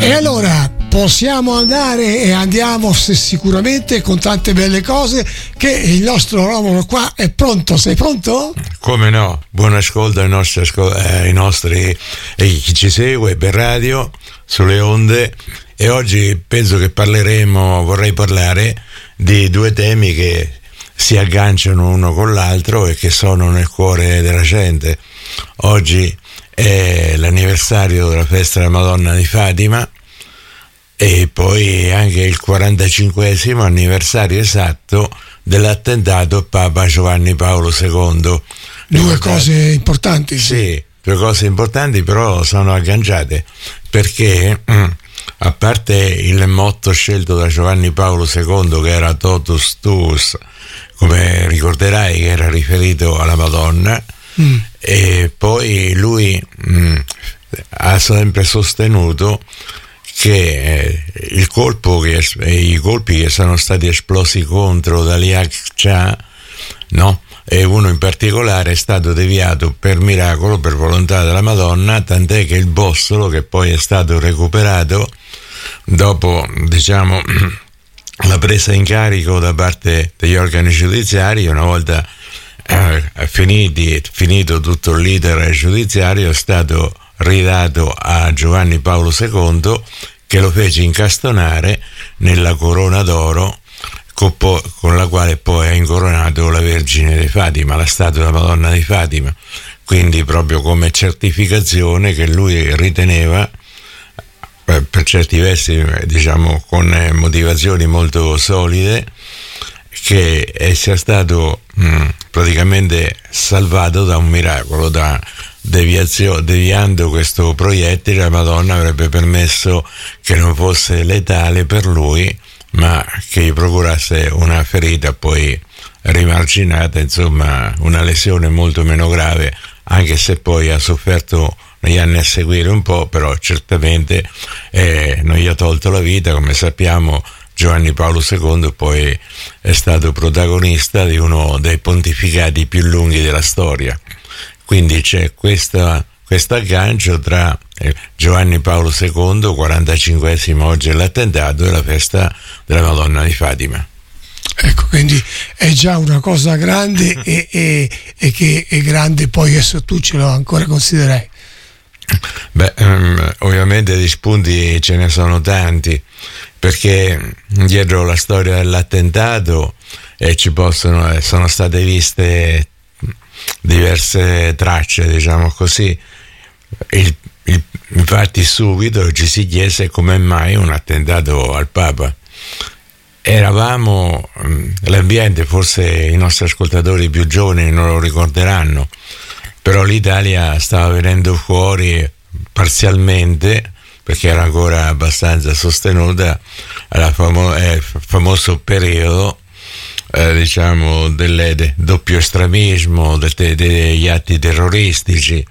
E allora possiamo andare, e andiamo sicuramente con tante belle cose, che il nostro Romolo qua è pronto. Sei pronto? Come no, buon ascolto ai nostri chi ci segue per radio sulle onde. E oggi penso che vorrei parlare di due temi che si agganciano uno con l'altro e che sono nel cuore della gente. Oggi è l'anniversario della festa della Madonna di Fatima e poi anche il 45esimo anniversario esatto dell'attentato a Papa Giovanni Paolo II. Due cose importanti. Sì, due cose importanti, però sono agganciate, perché a parte il motto scelto da Giovanni Paolo II, che era Totus Tuus, come ricorderai, che era riferito alla Madonna, e poi lui ha sempre sostenuto che i colpi che sono stati esplosi contro dagli Aqsa, no? E uno in particolare è stato deviato per miracolo, per volontà della Madonna, tant'è che il bossolo, che poi è stato recuperato dopo, diciamo, la presa in carico da parte degli organi giudiziari, una volta finito tutto l'iter giudiziario, è stato ridato a Giovanni Paolo II, che lo fece incastonare nella corona d'oro con la quale poi ha incoronato la Vergine di Fatima, la statua della Madonna di Fatima. Quindi proprio come certificazione che lui riteneva, per certi versi, diciamo, con motivazioni molto solide, che sia stato praticamente salvato da un miracolo, deviando questo proiettile. La Madonna avrebbe permesso che non fosse letale per lui, ma che gli procurasse una ferita poi rimarginata, insomma una lesione molto meno grave, anche se poi ha sofferto negli anni a seguire un po', però certamente non gli ha tolto la vita. Come sappiamo, Giovanni Paolo II poi è stato protagonista di uno dei pontificati più lunghi della storia, quindi c'è questo aggancio tra Giovanni Paolo II, 45esimo oggi è l'attentato, e la festa della Madonna di Fatima. Ecco, quindi è già una cosa grande e che è grande poi adesso tu ce lo ancora considerai. Beh, ovviamente di spunti ce ne sono tanti, perché dietro la storia dell'attentato sono state viste diverse tracce, diciamo così. Infatti subito ci si chiese come mai un attentato al Papa. L'ambiente, forse i nostri ascoltatori più giovani non lo ricorderanno, però l'Italia stava venendo fuori parzialmente, perché era ancora abbastanza sostenuta, al famoso periodo diciamo del doppio estremismo, degli atti terroristici.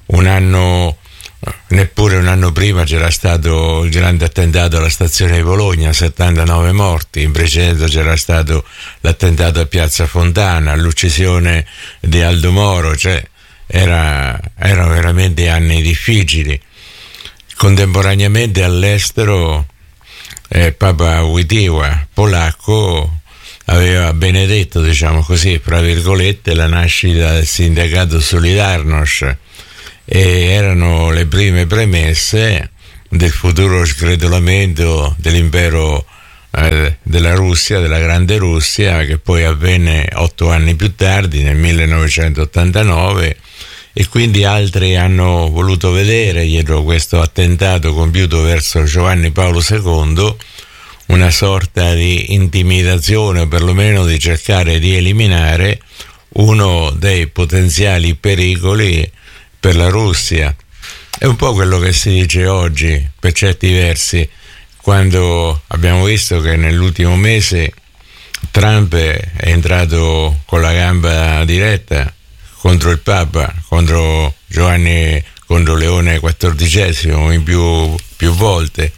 Neppure un anno prima c'era stato il grande attentato alla stazione di Bologna, 79 morti. In precedenza c'era stato l'attentato a Piazza Fontana, l'uccisione di Aldo Moro, cioè erano veramente anni difficili. Contemporaneamente all'estero Papa Wojtyła, polacco, aveva benedetto, diciamo così, fra virgolette, la nascita del sindacato Solidarność, e erano le prime premesse del futuro sgretolamento dell'impero della Russia, della Grande Russia, che poi avvenne 8 anni più tardi, nel 1989, e quindi altri hanno voluto vedere dietro questo attentato compiuto verso Giovanni Paolo II una sorta di intimidazione, o perlomeno di cercare di eliminare uno dei potenziali pericoli per la Russia. È un po' quello che si dice oggi, per certi versi, quando abbiamo visto che nell'ultimo mese Trump è entrato con la gamba diretta contro il Papa, contro Leone XIV in più volte.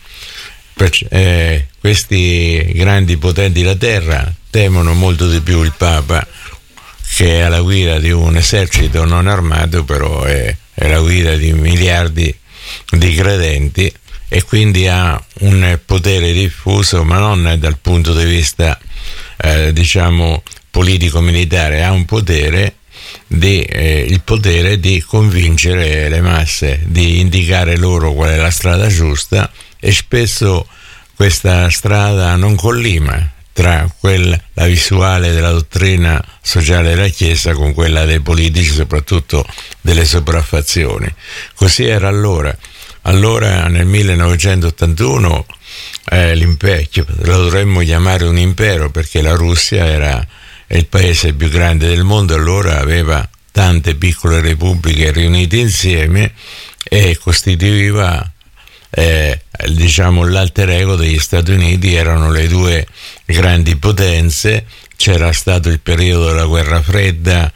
Questi grandi potenti della terra temono molto di più il Papa, che è alla guida di un esercito non armato, però è la guida di miliardi di credenti, e quindi ha un potere diffuso, ma non dal punto di vista diciamo politico-militare, ha un potere il potere di convincere le masse, di indicare loro qual è la strada giusta, e spesso questa strada non collima tra la visuale della dottrina sociale della Chiesa con quella dei politici, soprattutto delle sopraffazioni. Così era allora. Allora nel 1981 l'impero, lo dovremmo chiamare un impero, perché la Russia era il paese più grande del mondo, allora aveva tante piccole repubbliche riunite insieme e costituiva diciamo l'alter ego degli Stati Uniti. Erano le due grandi potenze, c'era stato il periodo della guerra fredda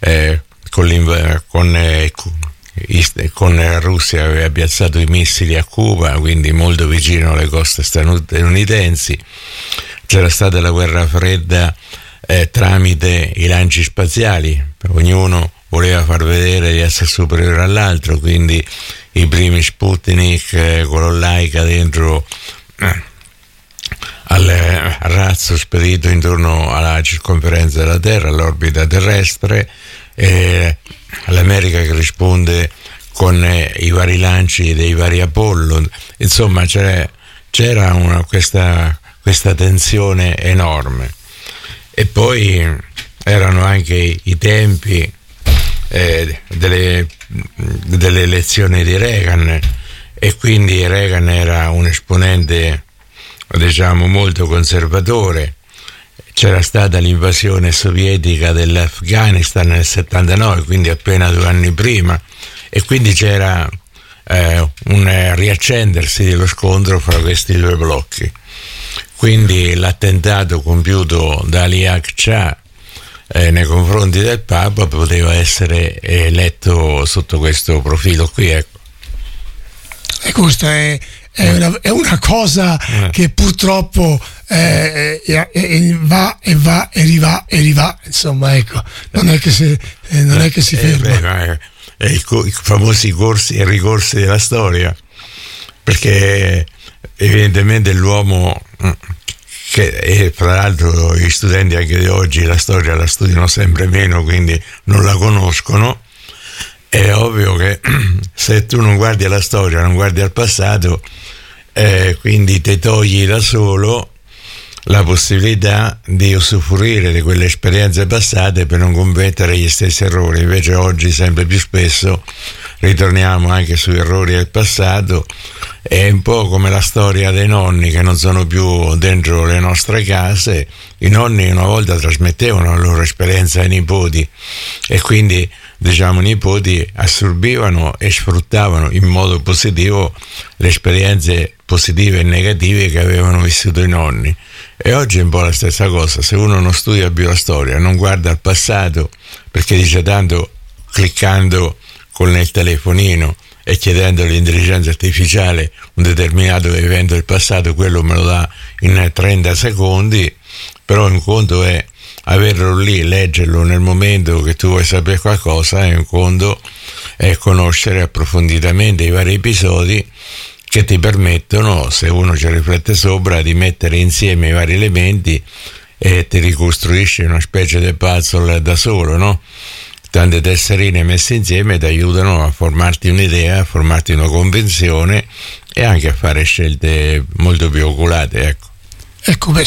con la Russia aveva piazzato i missili a Cuba, quindi molto vicino alle coste statunitensi. C'era stata la guerra fredda tramite i lanci spaziali, ognuno voleva far vedere di essere superiore all'altro, quindi i primi Sputnik con l'Olaika dentro al razzo spedito intorno alla circonferenza della Terra, all'orbita terrestre, l'America che risponde con i vari lanci dei vari Apollo. Insomma c'era questa tensione enorme. E poi erano anche i tempi delle elezioni di Reagan, e quindi Reagan era un esponente diciamo molto conservatore. C'era stata l'invasione sovietica dell'Afghanistan nel 79, quindi appena 2 anni prima, e quindi c'era un riaccendersi dello scontro fra questi due blocchi. Quindi l'attentato compiuto da Ali Akçaa nei confronti del Papa poteva essere letto sotto questo profilo qui, ecco. E questa è una cosa che purtroppo va e rivà, insomma, ecco, non è che si ferma. I famosi corsi e ricorsi della storia, perché evidentemente l'uomo, e fra l'altro gli studenti anche di oggi la storia la studiano sempre meno, quindi non la conoscono. È ovvio che se tu non guardi alla storia, non guardi al passato, quindi ti togli da solo la possibilità di usufruire di quelle esperienze passate per non commettere gli stessi errori. Invece oggi sempre più spesso ritorniamo anche sugli errori del passato. È un po' come la storia dei nonni che non sono più dentro le nostre case. I nonni una volta trasmettevano la loro esperienza ai nipoti, e quindi diciamo i nipoti assorbivano e sfruttavano in modo positivo le esperienze positive e negative che avevano vissuto i nonni. E oggi è un po' la stessa cosa. Se uno non studia più la storia, non guarda al passato, perché dice tanto cliccando con il telefonino e chiedendo all'intelligenza artificiale un determinato evento del passato, quello me lo dà in 30 secondi, però un conto è averlo lì, leggerlo nel momento che tu vuoi sapere qualcosa, e un conto è conoscere approfonditamente i vari episodi che ti permettono, se uno ci riflette sopra, di mettere insieme i vari elementi e ti ricostruisci una specie di puzzle da solo, no? Tante tesserine messe insieme ti aiutano a formarti un'idea, a formarti una convinzione e anche a fare scelte molto più oculate, ecco. Ecco, beh,